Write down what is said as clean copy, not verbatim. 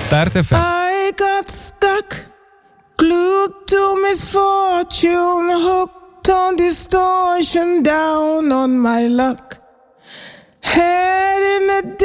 Start FM. I got stuck, glued to misfortune, hooked on distortion, down on my luck. Head in the